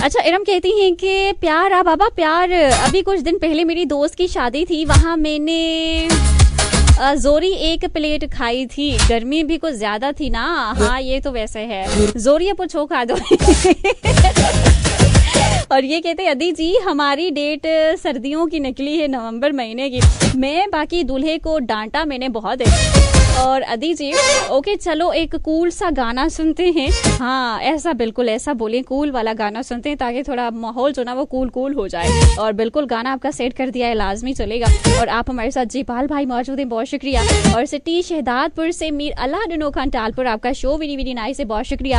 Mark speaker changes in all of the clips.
Speaker 1: अच्छा, इरम कहती हैं कि प्यार बाबा प्यार, अभी कुछ दिन पहले मेरी दोस्त की शादी थी, वहाँ मैंने जोरी एक प्लेट खाई थी, गर्मी भी कुछ ज्यादा थी ना। हाँ ये तो वैसे है, जोरी पूछो खा दो। और ये कहते हैं अदी जी हमारी डेट सर्दियों की निकली है, नवंबर महीने की, मैं बाकी दूल्हे को डांटा मैंने बहुत है। और अदी जी ओके चलो एक कूल सा गाना सुनते हैं। हाँ ऐसा बिल्कुल ऐसा बोलिए, कूल वाला गाना सुनते हैं ताकि थोड़ा माहौल जो ना वो कूल हो जाए। और बिल्कुल गाना आपका सेट कर दिया है, लाजमी चलेगा। और आप हमारे साथ जीपाल भाई मौजूद हैं, बहुत शुक्रिया। और सिटी शहदादपुर से मीर अल्लाह खान टालपुर, आपका शो वेरी नाइस है, बहुत शुक्रिया।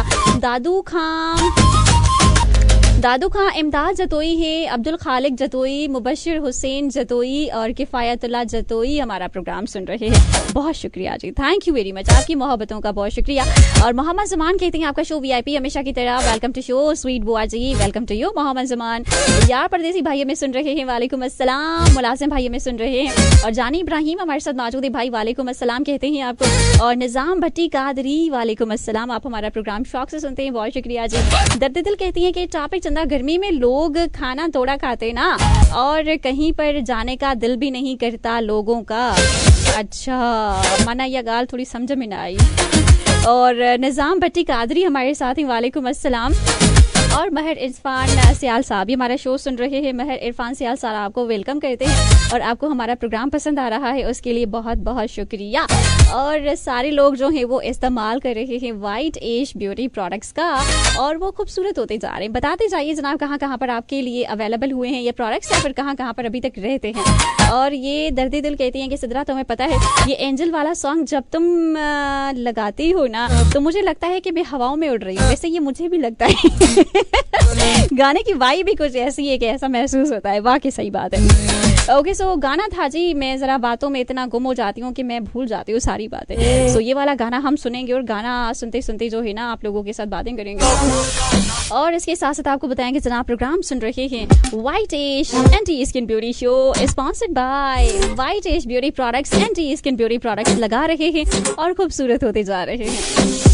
Speaker 1: दादू खां इमदाद जतोई है, अब्दुल खालिक जतोई, मुबशिर हुसैन जतोई और किफ़ायतुल्लाह जतोई हमारा प्रोग्राम सुन रहे हैं, बहुत शुक्रिया जी, थैंक यू वेरी मच, आपकी मोहब्बतों का बहुत शुक्रिया। और मोहम्मद जमान कहते हैं आपका शो वीआईपी हमेशा की तरह, वेलकम टू शो स्वीट बुआ जी, welcome to you Mohammad Zaman. यार परदेसी भाई हमें सुन रहे हैं, वालेकुम अस्सलाम। मुलाजिम भाई हमें सुन रहे हैं। और जानी इब्राहिम हमारे साथ मौजूद है भाई, वालेकुम अस्सलाम कहते हैं आपको। और निजाम भट्टी कादरी वालेकुम अस्सलाम, आप हमारा प्रोग्राम शौक से सुनते हैं, बहुत शुक्रिया जी। दर्द दिल कहती है कि टॉपिक चंदा गर्मी में लोग खाना थोड़ा खाते ना, और कहीं पर जाने का दिल भी नहीं करता लोगों का। अच्छा माना यह गाल थोड़ी समझ में ना आई। और निजाम भट्टी कादरी हमारे साथ हैं, वालेकुम अस्सलाम। और महर इरफान सियाल साहब हमारा शो सुन रहे हैं, महर इरफान सियाल साहब आपको वेलकम करते हैं। और आपको हमारा प्रोग्राम पसंद आ रहा है उसके लिए बहुत बहुत शुक्रिया। और सारे लोग जो हैं वो इस्तेमाल कर रहे हैं वाइट एज ब्यूटी प्रोडक्ट्स का, और वो खूबसूरत होते जा रहे हैं। बताते जाइए जनाब कहाँ कहाँ पर आपके लिए अवेलेबल हुए हैं ये प्रोडक्ट्स, या फिर कहाँ कहाँ पर अभी तक रहते हैं। और ये दर्द दिल कहती हैं कि सिद्रा तुम्हें पता है ये एंजल वाला सॉन्ग जब तुम लगाती हो ना तो मुझे लगता है कि मैं हवाओं में उड़ रही हूँ। वैसे ये मुझे भी लगता है गाने की वाइब भी कुछ ऐसी है कि ऐसा महसूस होता है, वाकई सही बात है। ओके सो गाना था जी, मैं जरा बातों में इतना गुम हो जाती हूँ कि मैं भूल जाती हूँ सारी बातें। सो ये वाला गाना हम सुनेंगे और गाना सुनते सुनते जो है ना आप लोगों के साथ बातें करेंगे। और इसके साथ साथ आपको बताएंगे जनाब प्रोग्राम सुन रहे हैं white as anti skin beauty show sponsored by white as beauty products, anti skin beauty products लगा रहे हैं और खूबसूरत होते जा रहे हैं।